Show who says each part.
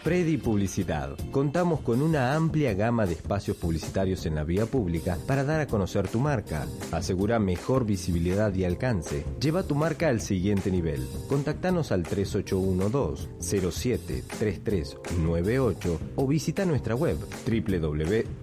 Speaker 1: Freddy Publicidad. Contamos con una amplia gama de espacios publicitarios en la vía pública para dar a conocer tu marca. Asegura mejor visibilidad y alcance. Lleva tu marca al siguiente nivel. Contactanos al 3812-073398 o visita nuestra web www.freddypublicidad.com.ar.